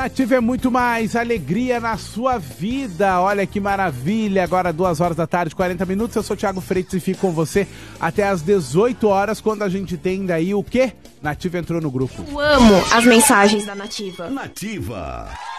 Nativa é muito mais alegria na sua vida. Olha que maravilha. Agora 2h da tarde, 40 minutos. Eu sou o Thiago Freitas e fico com você até às 18 horas, quando a gente tem daí o quê? Nativa entrou no grupo. Eu amo as mensagens da Nativa. Nativa.